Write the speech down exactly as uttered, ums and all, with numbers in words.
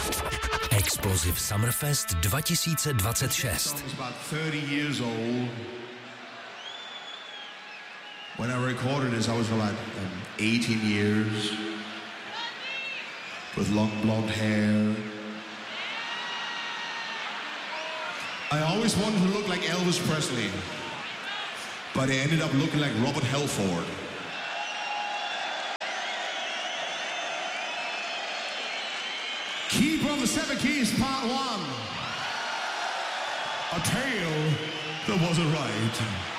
Explosive Summerfest dva tisíce dvacet šest. When I recorded this, I was about um, eighteen years, with long blonde hair. I always wanted to look like Elvis Presley, but I ended up looking like Robert Halford. Keeper of the Seven Keys, Part One. A tale that wasn't right.